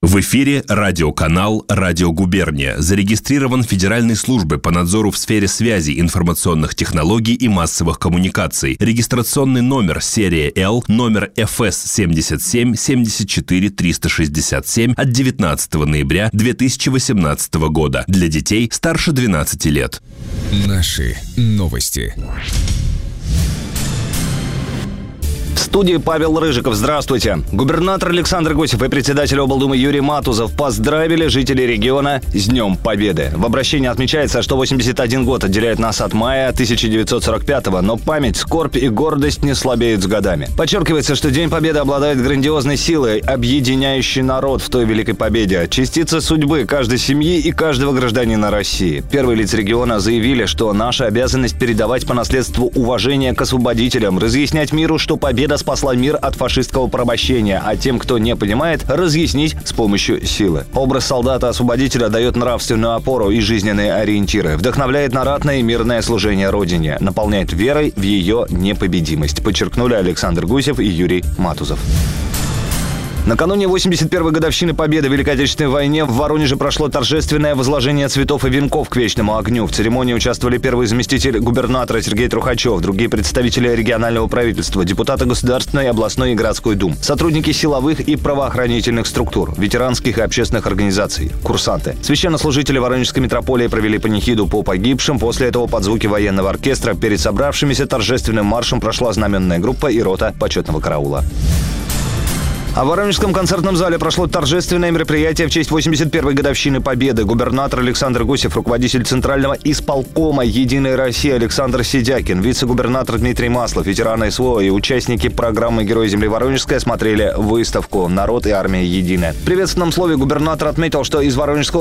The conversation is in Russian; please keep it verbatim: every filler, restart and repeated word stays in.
В эфире радиоканал «Радио Губерния». Зарегистрирован Федеральной службой по надзору в сфере связи, информационных технологий и массовых коммуникаций. Регистрационный номер серия Л, номер эф эс семьдесят семь семьдесят четыре триста шестьдесят семь от девятнадцатого ноября две тысячи восемнадцатого года. Для детей старше двенадцати лет. Наши новости. В студии Павел Рыжиков. Здравствуйте. Губернатор Александр Гусев и председатель облдумы Юрий Матузов поздравили жителей региона с Днем Победы. В обращении отмечается, что восемьдесят один год отделяет нас от мая тысяча девятьсот сорок пятого, но память, скорбь и гордость не слабеют с годами. Подчеркивается, что День Победы обладает грандиозной силой, объединяющей народ в той великой победе. Частица судьбы каждой семьи и каждого гражданина России. Первые лица региона заявили, что наша обязанность передавать по наследству уважение к освободителям, разъяснять миру, что победа спасла мир от фашистского порабощения, а тем, кто не понимает, разъяснить с помощью силы. Образ солдата-освободителя дает нравственную опору и жизненные ориентиры, вдохновляет на ратное и мирное служение Родине, наполняет верой в ее непобедимость, подчеркнули Александр Гусев и Юрий Матузов. Накануне восемьдесят первой годовщины Победы в Великой Отечественной войне в Воронеже прошло торжественное возложение цветов и венков к вечному огню. В церемонии участвовали первый заместитель губернатора Сергей Трухачев, другие представители регионального правительства, депутаты Государственной, областной и городской дум, сотрудники силовых и правоохранительных структур, ветеранских и общественных организаций, курсанты. Священнослужители Воронежской митрополии провели панихиду по погибшим. После этого под звуки военного оркестра перед собравшимися торжественным маршем прошла знаменная группа и рота почетного караула. А в Воронежском концертном зале прошло торжественное мероприятие в честь восемьдесят первой годовщины Победы. Губернатор Александр Гусев, руководитель Центрального исполкома «Единой России» Александр Сидякин, вице-губернатор Дмитрий Маслов, ветераны СВО и участники программы «Герой земли Воронежской» осмотрели выставку «Народ и армия едины». В приветственном слове губернатор отметил, что из Воронежского